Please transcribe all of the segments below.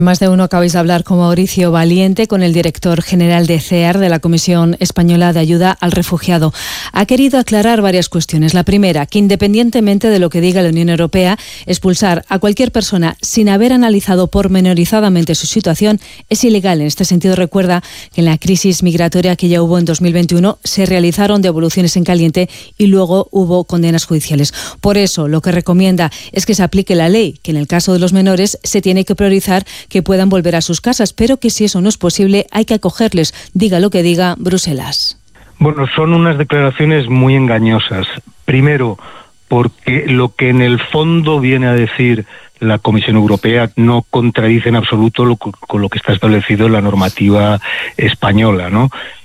Más de uno acabáis de hablar con Mauricio Valiente, con el director general de CEAR, de la Comisión Española de Ayuda al Refugiado. Ha querido aclarar varias cuestiones. La primera, que independientemente de lo que diga la Unión Europea, expulsar a cualquier persona sin haber analizado pormenorizadamente su situación es ilegal. En este sentido, recuerda que en la crisis migratoria que ya hubo en 2021 se realizaron devoluciones en caliente y luego hubo condenas judiciales. Por eso, lo que recomienda es que se aplique la ley, que en el caso de los menores se tiene que priorizar que puedan volver a sus casas, pero que si eso no es posible hay que acogerles, diga lo que diga Bruselas. Bueno, son unas declaraciones muy engañosas. Primero, porque lo que en el fondo viene a decir la Comisión Europea no contradice en absoluto con lo que está establecido en la normativa española, ¿no?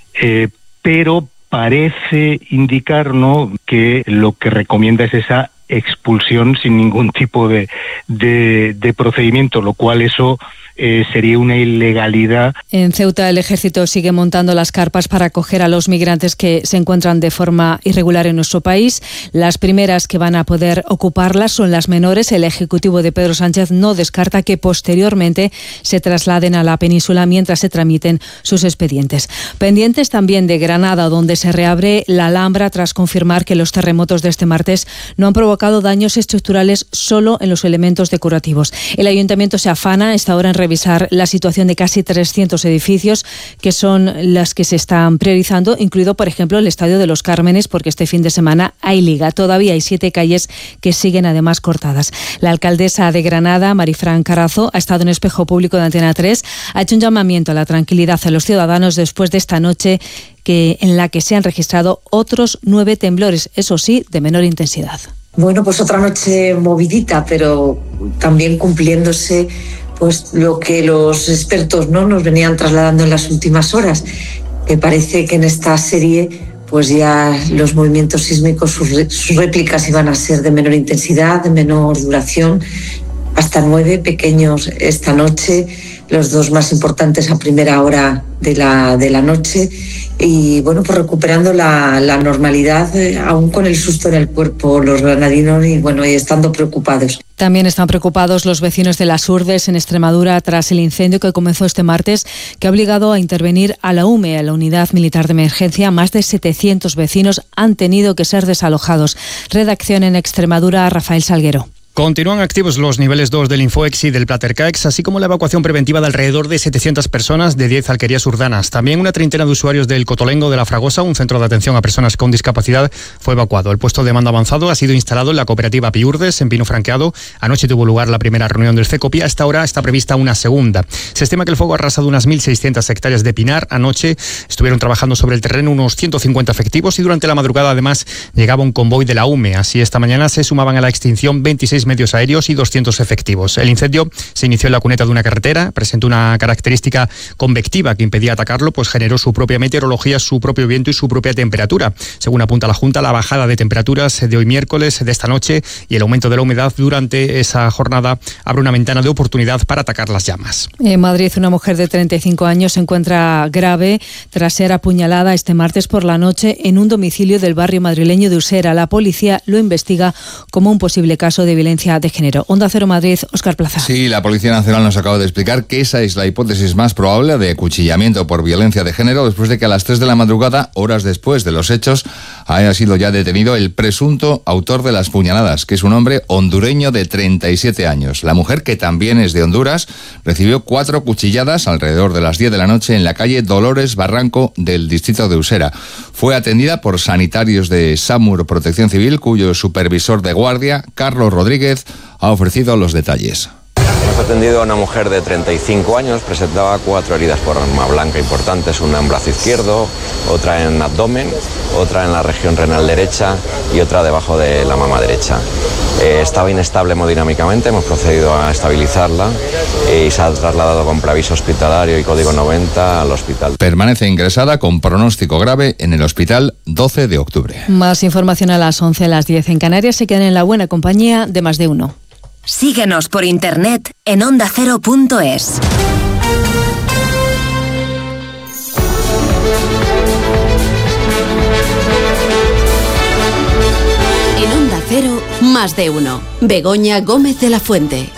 Pero parece indicar, ¿no?, que lo que recomienda es esa expulsión sin ningún tipo de procedimiento, lo cual eso sería una ilegalidad. En Ceuta el ejército sigue montando las carpas para acoger a los migrantes que se encuentran de forma irregular en nuestro país. Las primeras que van a poder ocuparlas son las menores. El ejecutivo de Pedro Sánchez no descarta que posteriormente se trasladen a la península mientras se tramiten sus expedientes. Pendientes también de Granada, donde se reabre la Alhambra tras confirmar que los terremotos de este martes no han provocado daños estructurales, solo en los elementos decorativos. El ayuntamiento se afana esta hora en revisar la situación de casi 300 edificios, que son las que se están priorizando, incluido, por ejemplo, el Estadio de los Cármenes, porque este fin de semana hay liga. Todavía hay 7 calles que siguen además cortadas. La alcaldesa de Granada, Marifran Carazo, ha estado en Espejo Público de Antena 3, ha hecho un llamamiento a la tranquilidad a los ciudadanos después de esta noche en la que se han registrado otros 9 temblores, eso sí, de menor intensidad. Bueno, pues otra noche movidita, pero también cumpliéndose pues lo que los expertos no nos venían trasladando en las últimas horas. Me parece que en esta serie pues ya los movimientos sísmicos, sus réplicas iban a ser de menor intensidad, de menor duración, hasta 9 pequeños esta noche, los 2 más importantes a primera hora de la noche, y bueno, pues recuperando la normalidad, aún con el susto en el cuerpo los granadinos, y bueno, y estando preocupados. También están preocupados los vecinos de Las Urdes, en Extremadura, tras el incendio que comenzó este martes, que ha obligado a intervenir a la UME, a la Unidad Militar de Emergencia. Más de 700 vecinos han tenido que ser desalojados. Redacción en Extremadura, Rafael Salguero. Continúan activos los niveles 2 del Infoex y del Platercaex, así como la evacuación preventiva de alrededor de 700 personas de 10 alquerías urbanas. También una treintena de usuarios del Cotolengo de la Fragosa, un centro de atención a personas con discapacidad, fue evacuado. El puesto de mando avanzado ha sido instalado en la cooperativa Piurdes, en Pino Franqueado. Anoche tuvo lugar la primera reunión del CECOPI. A esta hora está prevista una segunda. Se estima que el fuego ha arrasado unas 1.600 hectáreas de pinar. Anoche estuvieron trabajando sobre el terreno unos 150 efectivos y durante la madrugada además llegaba un convoy de la UME. Así esta mañana se sumaban a la extinción 26 medios aéreos y 200 efectivos. El incendio se inició en la cuneta de una carretera, presentó una característica convectiva que impedía atacarlo, pues generó su propia meteorología, su propio viento y su propia temperatura. Según apunta la Junta, la bajada de temperaturas de hoy miércoles, de esta noche, y el aumento de la humedad durante esa jornada abre una ventana de oportunidad para atacar las llamas. En Madrid, una mujer de 35 años se encuentra grave tras ser apuñalada este martes por la noche en un domicilio del barrio madrileño de Usera. La policía lo investiga como un posible caso de violencia de género. Onda Cero Madrid, Óscar Plaza. Sí, la Policía Nacional nos acaba de explicar que esa es la hipótesis más probable de acuchillamiento por violencia de género, después de que a las 3 de la madrugada, horas después de los hechos, haya sido ya detenido el presunto autor de las puñaladas, que es un hombre hondureño de 37 años. La mujer, que también es de Honduras, recibió 4 cuchilladas alrededor de las 10 de la noche en la calle Dolores Barranco del distrito de Usera. Fue atendida por sanitarios de SAMUR Protección Civil, cuyo supervisor de guardia, Carlos Rodríguez, ha ofrecido los detalles. Hemos atendido a una mujer de 35 años, presentaba 4 heridas por arma blanca importantes, una en brazo izquierdo, otra en abdomen, otra en la región renal derecha y otra debajo de la mama derecha. Estaba inestable hemodinámicamente, hemos procedido a estabilizarla y se ha trasladado con preaviso hospitalario y código 90 al hospital. Permanece ingresada con pronóstico grave en el hospital 12 de octubre. Más información a las 11, a las 10 en Canarias. Se quedan en la buena compañía de Más de Uno. Síguenos por internet en ondacero.es. En Onda Cero, Más de Uno. Begoña Gómez de la Fuente.